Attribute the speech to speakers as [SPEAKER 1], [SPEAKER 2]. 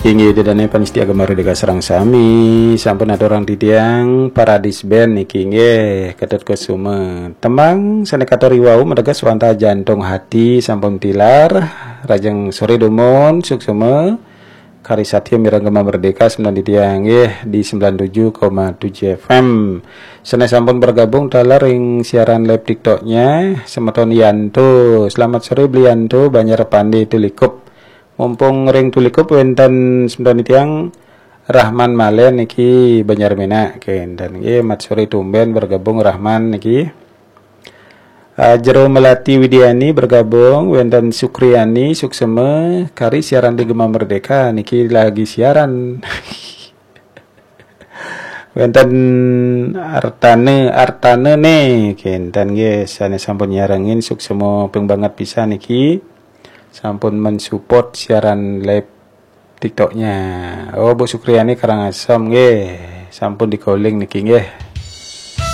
[SPEAKER 1] Tinggi dedane panitia Agama Merdeka Serang Sami sampun aturang titiang Paradis Band niki nggih Ketut Kusuma tembang sanekatori wau medegas wanta jantung hati sampun tilar rajeng sore dumun suksema kari satya mireng Agama Merdeka sembilan titiang nggih di 97,7 FM. Sene sampun bergabung dalam ring siaran live TikToknya semeton Yanto. Selamat sore Blianto Banjar Pandi Tulikup. Mumpung ring tulikup wenten 9 tiang Rahman Malen niki Banjarmena dan nggih mat sore tumben bergabung Rahman niki. Jero Melati Widiani bergabung wenten Sukriani suksema kari siaran di Gema Merdeka niki lagi siaran. Wenten Artane nih kenten nggih sane sampun nyarengin suksema ping banget bisa niki. Sampun mensupport siaran live TikToknya. Oh Bu Sukriani Karangasem nggih, sampun di calling niki nggih.